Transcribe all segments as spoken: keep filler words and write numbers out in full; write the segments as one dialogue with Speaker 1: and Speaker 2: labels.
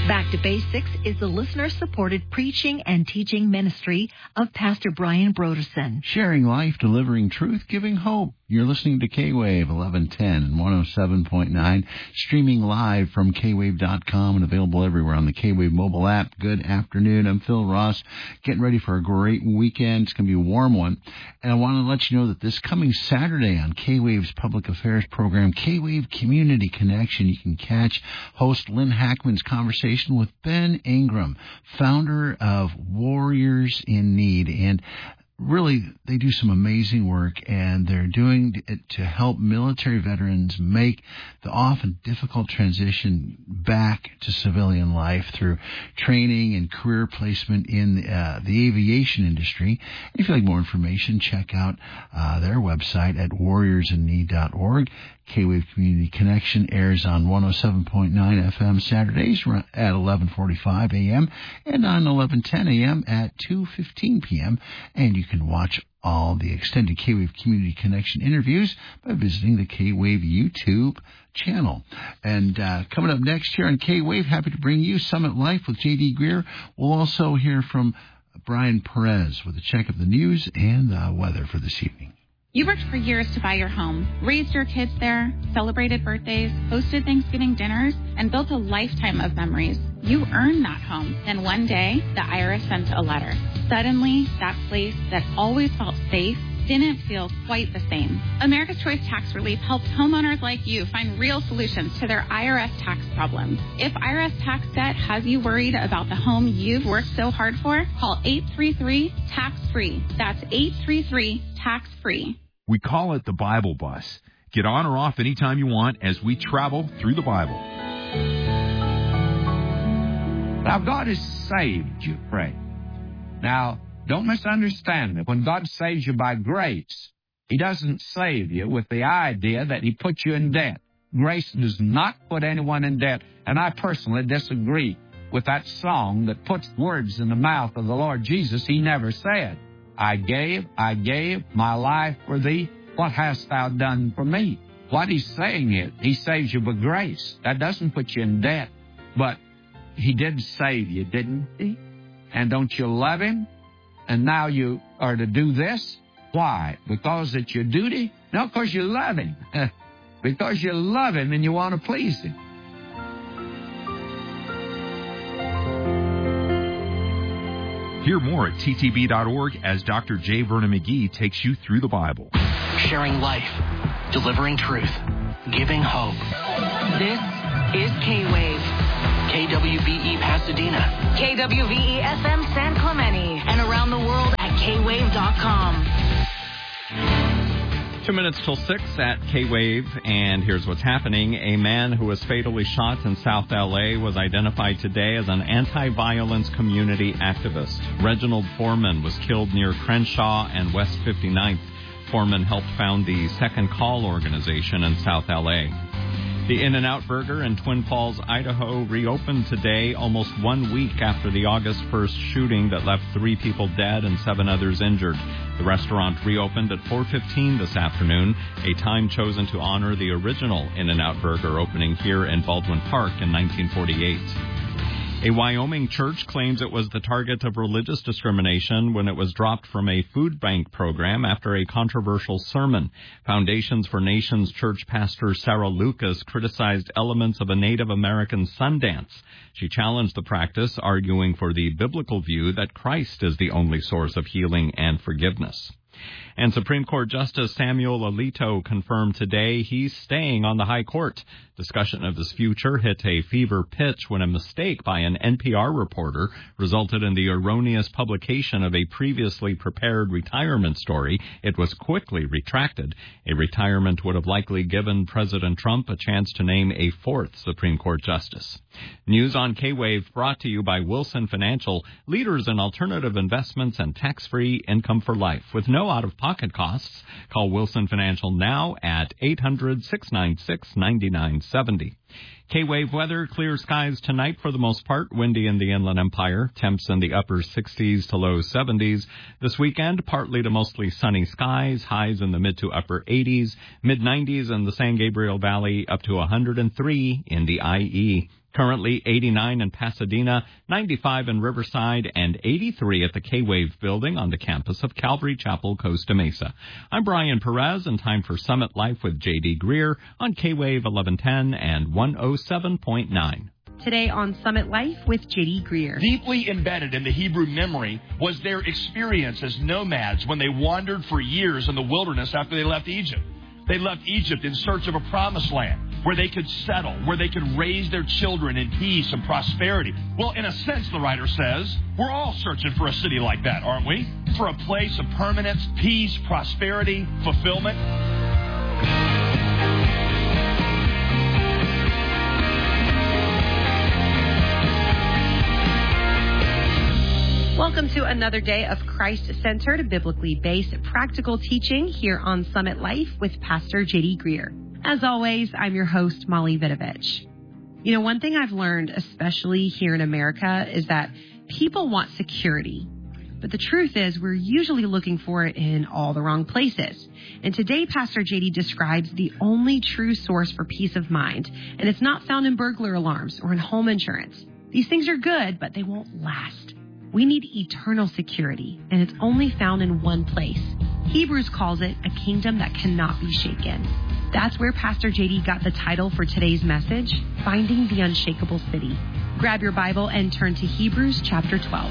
Speaker 1: Back to Basics is the listener-supported preaching and teaching ministry of Pastor Brian Broderson.
Speaker 2: Sharing life, delivering truth, giving hope. You're listening to K-Wave eleven ten and one oh seven point nine, streaming live from K wave dot com and available everywhere on the K-Wave mobile app. Good afternoon. I'm Phil Ross, getting ready for a great weekend. It's going to be a warm one. And I want to let you know that this coming Saturday on K-Wave's Public Affairs program, K-Wave Community Connection, you can catch host Lynn Hackman's conversation with Ben Ingram, founder of Warriors in Need. And really, they do some amazing work, and they're doing it to help military veterans make the often difficult transition back to civilian life through training and career placement in uh, the aviation industry. And if you'd like more information, check out uh, their website at warriors in need dot org. K-Wave Community Connection airs on one oh seven point nine F M Saturdays at eleven forty-five a.m. and on eleven ten a.m. at two fifteen p.m. And you can watch all the extended K-Wave Community Connection interviews by visiting the K-Wave YouTube channel. And uh, coming up next here on K-Wave, happy to bring you Summit Life with J D. Greer. We'll also hear from Brian Perez with a check of the news and the weather for this evening.
Speaker 3: You worked for years to buy your home, raised your kids there, celebrated birthdays, hosted Thanksgiving dinners, and built a lifetime of memories. You earned that home. Then one day, the I R S sent a letter. Suddenly, that place that always felt safe didn't feel quite the same. America's Choice Tax Relief helps homeowners like you find real solutions to their I R S tax problems. If I R S tax debt has you worried about the home you've worked so hard for, call eight three three, tax free. That's eight three three, tax free.
Speaker 4: We call it the Bible Bus. Get on or off anytime you want as we travel through the Bible.
Speaker 5: Now, God has saved you, pray. Now, don't misunderstand that when God saves you by grace, He doesn't save you with the idea that He puts you in debt. Grace does not put anyone in debt, and I personally disagree with that song that puts words in the mouth of the Lord Jesus He never said. I gave, I gave my life for thee. What hast thou done for me? What He's saying is, He saves you by grace. That doesn't put you in debt. But He did save you, didn't He? And don't you love Him? And now you are to do this? Why? Because it's your duty? No, because you love Him. Because you love Him and you want to please Him.
Speaker 4: Hear more at T T B dot org as Doctor J. Vernon McGee takes you through the Bible.
Speaker 6: Sharing life, delivering truth, giving hope.
Speaker 7: This is K-Wave.
Speaker 6: K W V E Pasadena.
Speaker 7: K W V E F M San Clemente. And around the world at K wave dot com.
Speaker 8: Two minutes till six at K-Wave, and here's what's happening. A man who was fatally shot in South L A was identified today as an anti-violence community activist. Reginald Foreman was killed near Crenshaw and West fifty-ninth. Foreman helped found the Second Call organization in South L A. The In-N-Out Burger in Twin Falls, Idaho, reopened today almost one week after the August first shooting that left three people dead and seven others injured. The restaurant reopened at four fifteen this afternoon, a time chosen to honor the original In-N-Out Burger opening here in Baldwin Park in nineteen forty-eight. A Wyoming church claims it was the target of religious discrimination when it was dropped from a food bank program after a controversial sermon. Foundations for Nations church pastor Sarah Lucas criticized elements of a Native American Sundance. She challenged the practice, arguing for the biblical view that Christ is the only source of healing and forgiveness. And Supreme Court Justice Samuel Alito confirmed today he's staying on the High Court. Discussion of his future hit a fever pitch when a mistake by an N P R reporter resulted in the erroneous publication of a previously prepared retirement story. It was quickly retracted. A retirement would have likely given President Trump a chance to name a fourth Supreme Court justice. News on K-Wave brought to you by Wilson Financial, leaders in alternative investments and tax-free income for life. With no out-of-pocket costs, call Wilson Financial now at eight hundred, six nine six, nine nine seven zero. K-Wave weather, clear skies tonight for the most part, windy in the Inland Empire, temps in the upper sixties to low seventies. This weekend, partly to mostly sunny skies, highs in the mid to upper eighties, mid nineties in the San Gabriel Valley, up to one hundred three in the I E. Currently eighty-nine in Pasadena, ninety-five in Riverside, and eighty-three at the K-Wave building on the campus of Calvary Chapel, Costa Mesa. I'm Brian Perez, and time for Summit Life with J D. Greer on K-Wave eleven ten and one oh seven point nine.
Speaker 9: Today on Summit Life with J D. Greer.
Speaker 6: Deeply embedded in the Hebrew memory was their experience as nomads when they wandered for years in the wilderness after they left Egypt. They left Egypt in search of a promised land where they could settle, where they could raise their children in peace and prosperity. Well, in a sense, the writer says, we're all searching for a city like that, aren't we? For a place of permanence, peace, prosperity, fulfillment.
Speaker 9: Welcome to another day of Christ-centered, biblically based, practical teaching here on Summit Life with Pastor J D. Greer. As always, I'm your host, Molly Vidovich. You know, one thing I've learned, especially here in America, is that people want security. But the truth is, we're usually looking for it in all the wrong places. And today, Pastor J D describes the only true source for peace of mind, and it's not found in burglar alarms or in home insurance. These things are good, but they won't last. We need eternal security, and it's only found in one place. Hebrews calls it a kingdom that cannot be shaken. That's where Pastor J D got the title for today's message, Finding the Unshakable City. Grab your Bible and turn to Hebrews chapter twelve.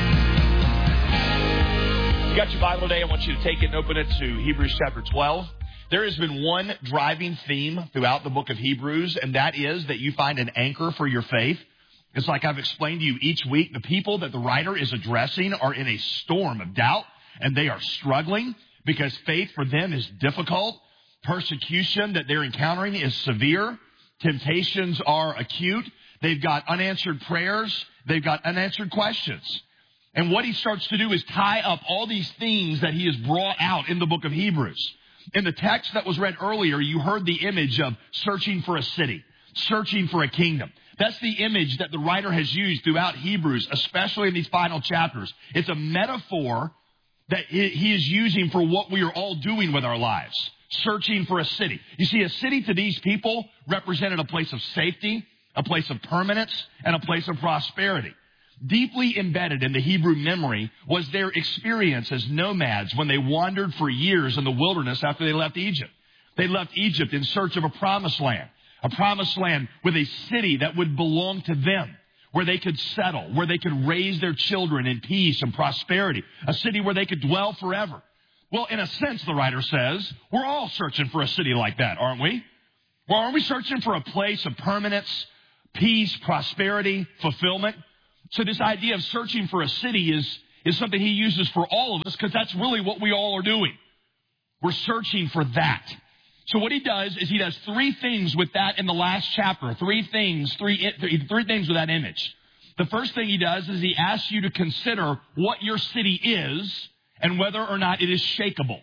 Speaker 6: You got your Bible today. I want you to take it and open it to Hebrews chapter twelve. There has been one driving theme throughout the book of Hebrews, and that is that you find an anchor for your faith. It's like I've explained to you each week, the people that the writer is addressing are in a storm of doubt, and they are struggling because faith for them is difficult. Persecution that they're encountering is severe. Temptations are acute. They've got unanswered prayers. They've got unanswered questions. And what he starts to do is tie up all these things that he has brought out in the book of Hebrews. In the text that was read earlier, you heard the image of searching for a city, searching for a kingdom. That's the image that the writer has used throughout Hebrews, especially in these final chapters. It's a metaphor that he is using for what we are all doing with our lives, searching for a city. You see, a city to these people represented a place of safety, a place of permanence, and a place of prosperity. Deeply embedded in the Hebrew memory was their experience as nomads when they wandered for years in the wilderness after they left Egypt. They left Egypt in search of a promised land. A promised land with a city that would belong to them, where they could settle, where they could raise their children in peace and prosperity, a city where they could dwell forever. Well, in a sense, the writer says, we're all searching for a city like that, aren't we? Well, aren't we searching for a place of permanence, peace, prosperity, fulfillment? So this idea of searching for a city is, is something he uses for all of us because that's really what we all are doing. We're searching for that. So what he does is he does three things with that in the last chapter. Three things, three, three things with that image. The first thing he does is he asks you to consider what your city is and whether or not it is shakeable.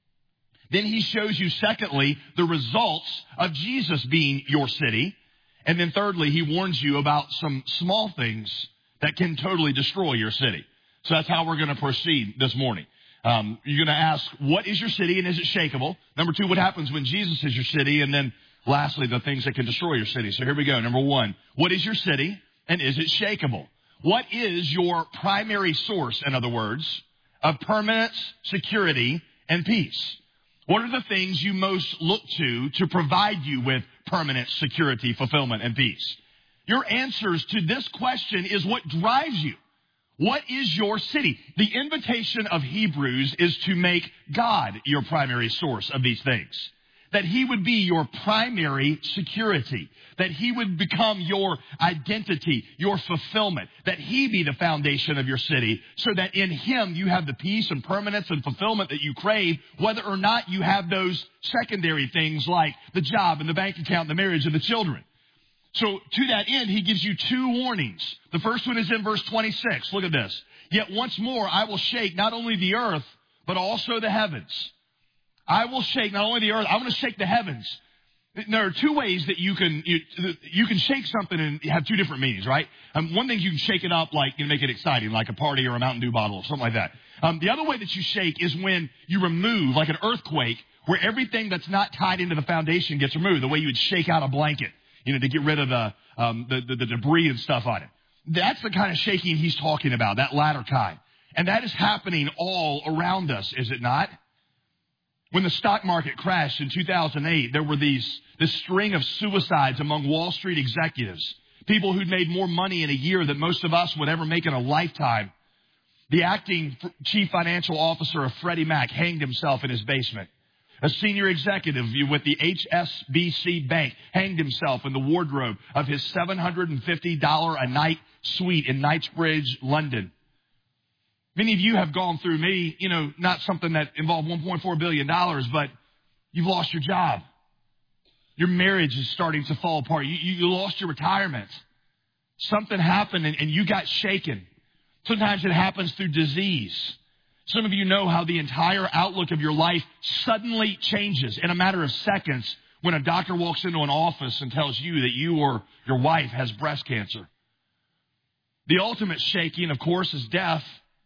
Speaker 6: Then he shows you, secondly, the results of Jesus being your city. And then thirdly, he warns you about some small things that can totally destroy your city. So that's how we're going to proceed this morning. Um, you're going to ask, what is your city and is it shakeable? Number two, what happens when Jesus is your city? And then lastly, the things that can destroy your city. So here we go. Number one, what is your city and is it shakeable? What is your primary source, in other words, of permanence, security, and peace? What are the things you most look to to provide you with permanence, security, fulfillment, and peace? Your answers to this question is what drives you. What is your city? The invitation of Hebrews is to make God your primary source of these things. That he would be your primary security. That he would become your identity, your fulfillment. That he be the foundation of your city so that in him you have the peace and permanence and fulfillment that you crave, whether or not you have those secondary things like the job and the bank account and the marriage and the children. So to that end, he gives you two warnings. The first one is in verse twenty-six. Look at this. Yet once more I will shake not only the earth, but also the heavens. I will shake not only the earth, I'm going to shake the heavens. There are two ways that you can you, you can shake something and have two different meanings, right? Um, one thing, you can shake it up like you know, make it exciting, like a party or a Mountain Dew bottle or something like that. Um, the other way that you shake is when you remove, like an earthquake, where everything that's not tied into the foundation gets removed, the way you would shake out a blanket. you know, to get rid of the, um, the, the, the debris and stuff on it. That's the kind of shaking he's talking about, that latter kind. And that is happening all around us, is it not? When the stock market crashed in two thousand eight, there were these this string of suicides among Wall Street executives, people who'd made more money in a year than most of us would ever make in a lifetime. The acting chief financial officer of Freddie Mac hanged himself in his basement. A senior executive with the H S B C Bank hanged himself in the wardrobe of his seven hundred fifty dollars a night suite in Knightsbridge, London. Many of you have gone through, maybe, you know, not something that involved one point four billion dollars, but you've lost your job. Your marriage is starting to fall apart. You, you, you lost your retirement. Something happened and, and you got shaken. Sometimes it happens through disease. Some of you know how the entire outlook of your life suddenly changes in a matter of seconds when a doctor walks into an office and tells you that you or your wife has breast cancer. The ultimate shaking, of course, is death.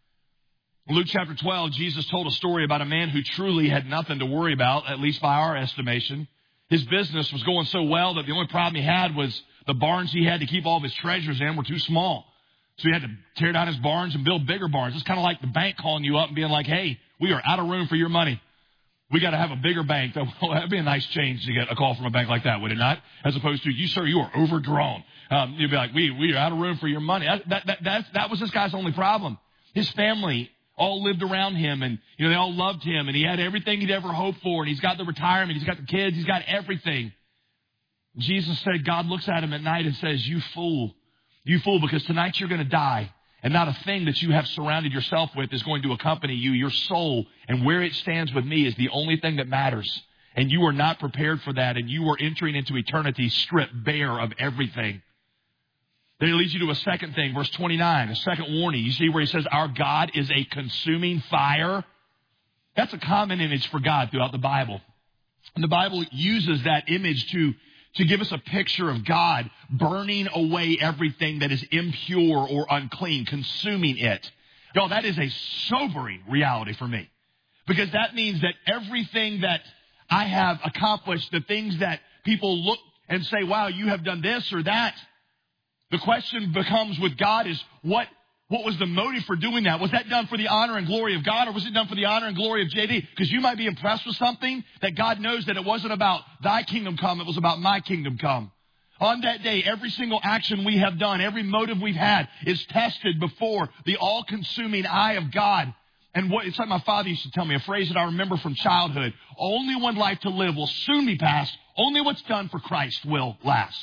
Speaker 6: In Luke chapter twelve, Jesus told a story about a man who truly had nothing to worry about, at least by our estimation. His business was going so well that the only problem he had was the barns he had to keep all of his treasures in were too small. So he had to tear down his barns and build bigger barns. It's kind of like the bank calling you up and being like, hey, we are out of room for your money. We got to have a bigger bank. Well, that'd be a nice change to get a call from a bank like that, would it not? As opposed to, you, sir, you are overdrawn. Um, you'd be like, we, we are out of room for your money. That, that, that, that, that was this guy's only problem. His family all lived around him, and you know they all loved him, and he had everything he'd ever hoped for, and he's got the retirement, he's got the kids, he's got everything. Jesus said, God looks at him at night and says, you fool, you fool, because tonight you're going to die, and not a thing that you have surrounded yourself with is going to accompany you. Your soul and where it stands with me is the only thing that matters, and you are not prepared for that, and you are entering into eternity stripped bare of everything. Then he leads you to a second thing, verse twenty-nine, a second warning. You see where he says, our God is a consuming fire. That's a common image for God throughout the Bible. And the Bible uses that image to, to give us a picture of God burning away everything that is impure or unclean, consuming it. Y'all, that is a sobering reality for me. Because that means that everything that I have accomplished, the things that people look and say, wow, you have done this or that, the question becomes with God is, what, what was the motive for doing that? Was that done for the honor and glory of God, or was it done for the honor and glory of J D? Because you might be impressed with something that God knows that it wasn't about thy kingdom come, it was about my kingdom come. On that day, every single action we have done, every motive we've had is tested before the all-consuming eye of God. And what, it's like my father used to tell me, a phrase that I remember from childhood. Only one life to live will soon be past. Only what's done for Christ will last.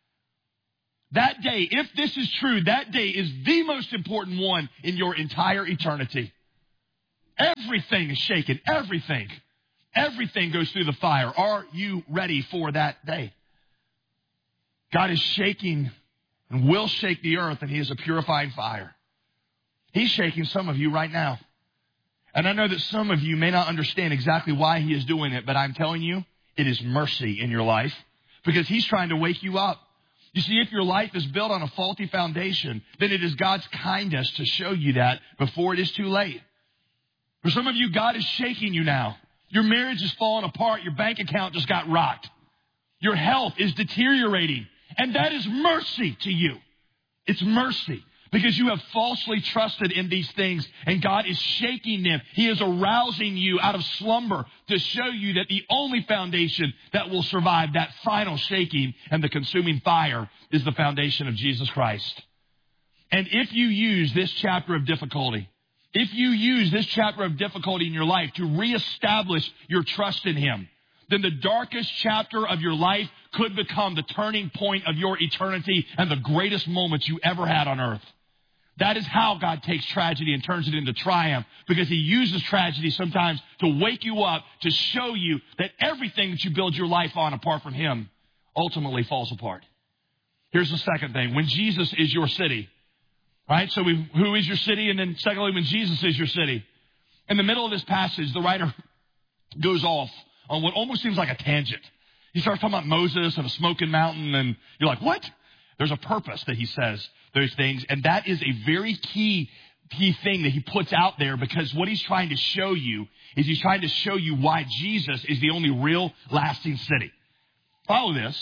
Speaker 6: That day, if this is true, that day is the most important one in your entire eternity. Everything is shaken. Everything. Everything goes through the fire. Are you ready for that day? God is shaking and will shake the earth, and he is a purifying fire. He's shaking some of you right now. And I know that some of you may not understand exactly why he is doing it, but I'm telling you, it is mercy in your life because he's trying to wake you up. You see, if your life is built on a faulty foundation, then it is God's kindness to show you that before it is too late. For some of you, God is shaking you now. Your marriage is falling apart. Your bank account just got rocked. Your health is deteriorating. And that is mercy to you. It's mercy because you have falsely trusted in these things and God is shaking them. He is arousing you out of slumber to show you that the only foundation that will survive that final shaking and the consuming fire is the foundation of Jesus Christ. And if you use this chapter of difficulty, if you use this chapter of difficulty in your life to reestablish your trust in him, then the darkest chapter of your life could become the turning point of your eternity and the greatest moments you ever had on earth. That is how God takes tragedy and turns it into triumph, because he uses tragedy sometimes to wake you up, to show you that everything that you build your life on apart from him ultimately falls apart. Here's the second thing. When Jesus is your city, right? So we, who is your city? And then secondly, when Jesus is your city. In the middle of this passage, the writer goes off on what almost seems like a tangent. He starts talking about Moses and a smoking mountain, and you're like, what? There's a purpose that he says those things, and that is a very key, key thing that he puts out there, because what he's trying to show you is he's trying to show you why Jesus is the only real lasting city. Follow this.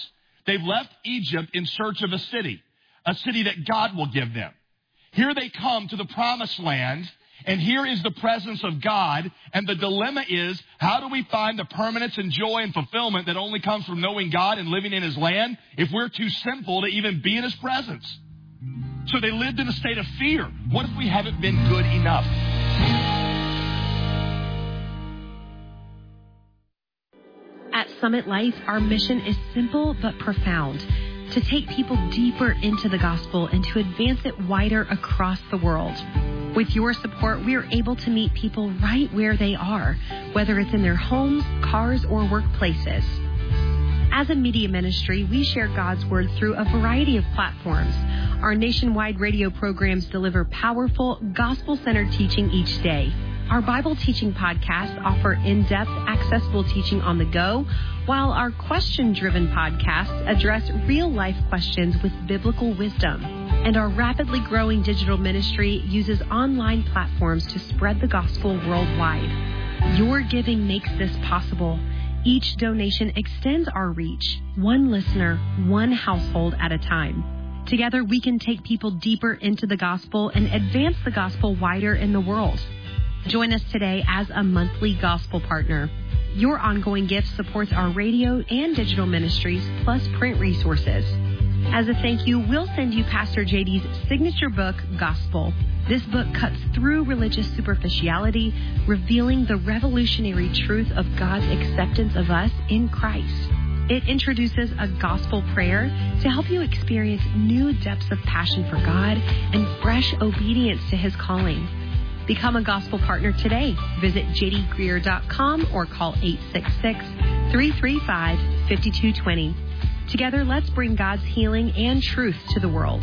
Speaker 6: They've left Egypt in search of a city, a city that God will give them. Here they come to the promised land, and here is the presence of God, and the dilemma is, how do we find the permanence and joy and fulfillment that only comes from knowing God and living in His land if we're too sinful to even be in His presence? So they lived in a state of fear. What if we haven't been good enough?
Speaker 9: At Summit Life, our mission is simple but profound: to take people deeper into the gospel and to advance it wider across the world. With your support, we are able to meet people right where they are, whether it's in their homes, cars, or workplaces. As a media ministry, we share God's Word through a variety of platforms. Our nationwide radio programs deliver powerful, gospel-centered teaching each day. Our Bible teaching podcasts offer in-depth, accessible teaching on the go, while our question-driven podcasts address real-life questions with biblical wisdom. And our rapidly growing digital ministry uses online platforms to spread the gospel worldwide. Your giving makes this possible. Each donation extends our reach, one listener, one household at a time. Together, we can take people deeper into the gospel and advance the gospel wider in the world. Join us today as a monthly gospel partner. Your ongoing gift supports our radio and digital ministries, plus print resources. As a thank you, we'll send you Pastor J D's signature book, Gospel. This book cuts through religious superficiality, revealing the revolutionary truth of God's acceptance of us in Christ. It introduces a gospel prayer to help you experience new depths of passion for God and fresh obedience to His calling. Become a gospel partner today. Visit j d greer dot com or call eight six six, three three five, five two two zero. Together, let's bring God's healing and truth to the world.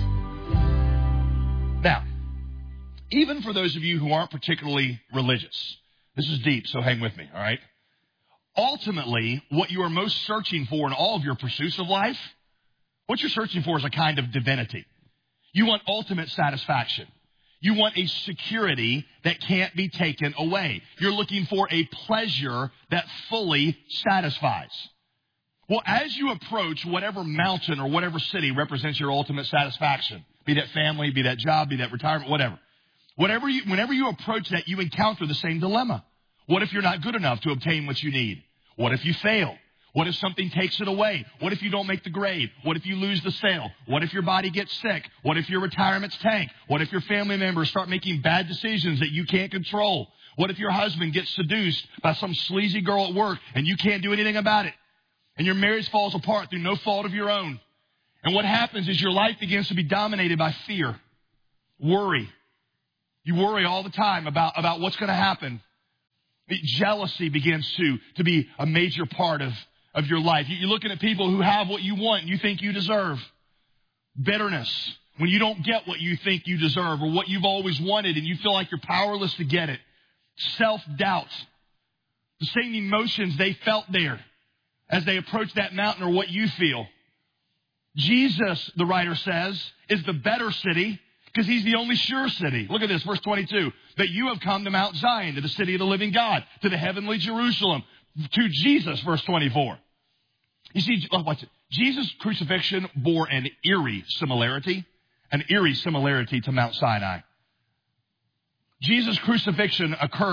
Speaker 6: Now, even for those of you who aren't particularly religious, this is deep, so hang with me, all right? Ultimately, what you are most searching for in all of your pursuits of life, what you're searching for is a kind of divinity. You want ultimate satisfaction. You want a security that can't be taken away. You're looking for a pleasure that fully satisfies. Well, as you approach whatever mountain or whatever city represents your ultimate satisfaction, be that family, be that job, be that retirement, whatever, whatever you, whenever you approach that, you encounter the same dilemma. What if you're not good enough to obtain what you need? What if you fail? What if something takes it away? What if you don't make the grade? What if you lose the sale? What if your body gets sick? What if your retirement's tank? What if your family members start making bad decisions that you can't control? What if your husband gets seduced by some sleazy girl at work and you can't do anything about it? And your marriage falls apart through no fault of your own. And what happens is your life begins to be dominated by fear, worry. You worry all the time about, about what's going to happen. Jealousy begins to, to be a major part of, of your life. You're looking at people who have what you want and you think you deserve. Bitterness, when you don't get what you think you deserve or what you've always wanted and you feel like you're powerless to get it. Self-doubt, the same emotions they felt there as they approached that mountain or what you feel. Jesus, the writer says, is the better city because He's the only sure city. Look at this, verse twenty-two. That you have come to Mount Zion, to the city of the living God, to the heavenly Jerusalem, to Jesus, verse twenty-four. You see, watch it. Jesus' crucifixion bore an eerie similarity, an eerie similarity to Mount Sinai. Jesus' crucifixion occurred